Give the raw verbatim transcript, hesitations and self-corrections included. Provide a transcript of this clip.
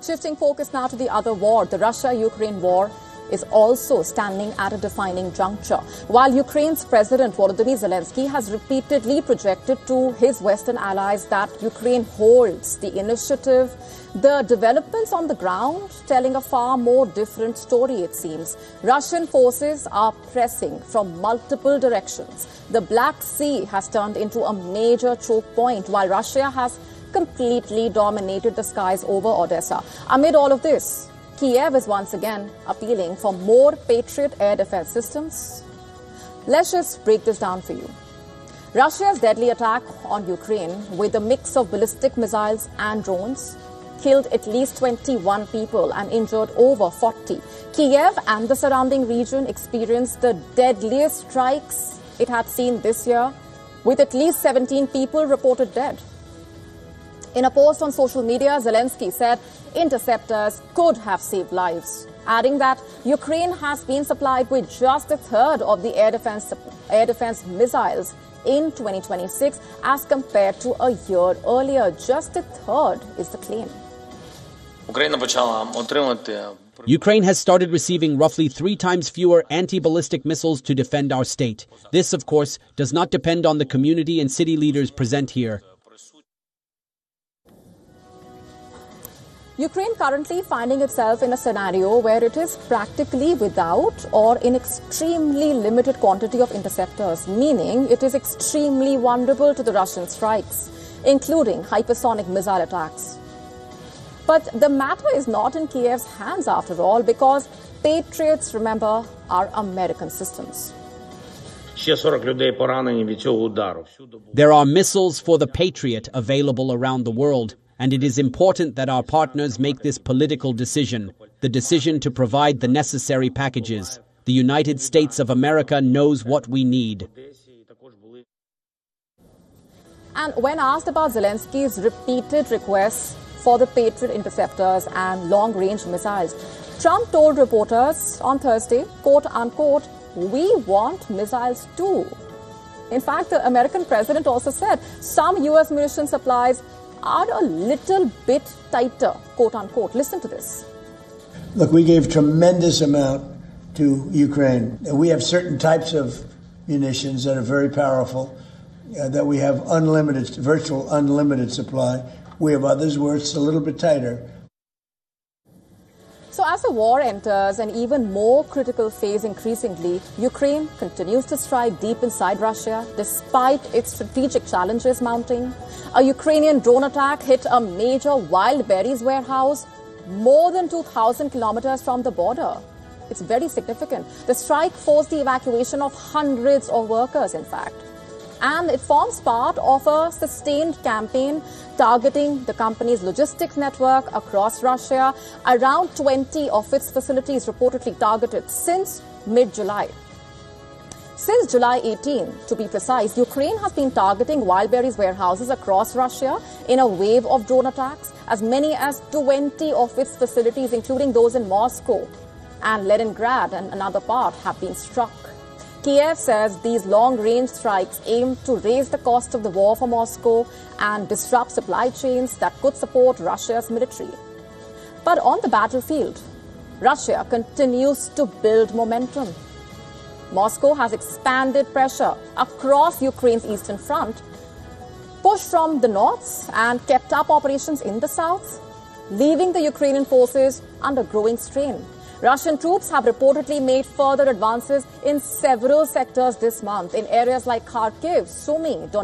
Shifting focus now to the other war, the Russia-Ukraine war is also standing at a defining juncture. While Ukraine's President Volodymyr Zelensky has repeatedly projected to his Western allies that Ukraine holds the initiative, the developments on the ground telling a far more different story, it seems. Russian forces are pressing from multiple directions. The Black Sea has turned into a major choke point, while Russia has completely dominated the skies over Odessa. Amid all of this, Kiev is once again appealing for more Patriot air defense systems. Let's just break this down for you. Russia's deadly attack on Ukraine with a mix of ballistic missiles and drones killed at least twenty-one people and injured over forty. Kiev and the surrounding region experienced the deadliest strikes it had seen this year, with at least seventeen people reported dead. In a post on social media, Zelensky said interceptors could have saved lives, adding that Ukraine has been supplied with just a third of the air defense, air defense missiles in twenty twenty-six as compared to a year earlier. Just a third is the claim. Ukraine has started receiving roughly three times fewer anti-ballistic missiles to defend our state. This, of course, does not depend on the community and city leaders present here. Ukraine currently finding itself in a scenario where it is practically without or in extremely limited quantity of interceptors, meaning it is extremely vulnerable to the Russian strikes, including hypersonic missile attacks. But the matter is not in Kiev's hands after all, because Patriots, remember, are American systems. There are missiles for the Patriot available around the world. And it is important that our partners make this political decision, the decision to provide the necessary packages. The United States of America knows what we need. And when asked about Zelensky's repeated requests for the Patriot interceptors and long-range missiles, Trump told reporters on Thursday, quote unquote, "We want missiles too." In fact, the American president also said some U S munition supplies are a little bit tighter, quote unquote. Listen to this. Look, we gave tremendous amount to Ukraine. We have certain types of munitions that are very powerful, uh, that we have unlimited, virtual unlimited supply. We have others where it's a little bit tighter. So as the war enters an even more critical phase increasingly, Ukraine continues to strike deep inside Russia despite its strategic challenges mounting. A Ukrainian drone attack hit a major wild berries warehouse more than two thousand kilometers from the border. It's very significant. The strike forced the evacuation of hundreds of workers, in fact. And it forms part of a sustained campaign targeting the company's logistics network across Russia. Around twenty of its facilities reportedly targeted since mid-July. Since July eighteenth, to be precise, Ukraine has been targeting wild berries warehouses across Russia in a wave of drone attacks. As many as twenty of its facilities, including those in Moscow and Leningrad and another part, have been struck. Kiev says these long-range strikes aim to raise the cost of the war for Moscow and disrupt supply chains that could support Russia's military. But on the battlefield, Russia continues to build momentum. Moscow has expanded pressure across Ukraine's eastern front, pushed from the north and kept up operations in the south, leaving the Ukrainian forces under growing strain. Russian troops have reportedly made further advances in several sectors this month in areas like Kharkiv, Sumy, Donetsk,